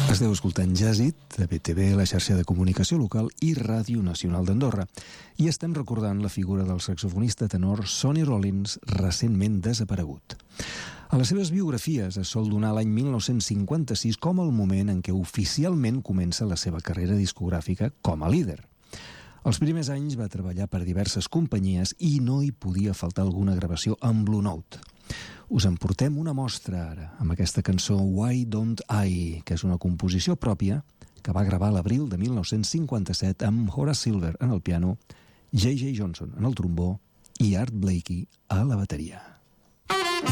Esteu escoltant Jàzit, de BTV, la xarxa de comunicació local i Ràdio Nacional d'Andorra. I estem recordant la figura del saxofonista tenor Sonny Rollins, recentment desaparegut. A les seves biografies es sol donar l'any 1956 com el moment en què oficialment comença la seva carrera discogràfica com a líder. Els primers anys va treballar per diverses companyies i no hi podia faltar alguna gravació amb Blue Note. Us en portem una mostra ara, amb aquesta cançó Why Don't I, que és una composició pròpia que va gravar a l'abril de 1957 amb Horace Silver en el piano, J.J. Johnson en el trombó i Art Blakey a la bateria.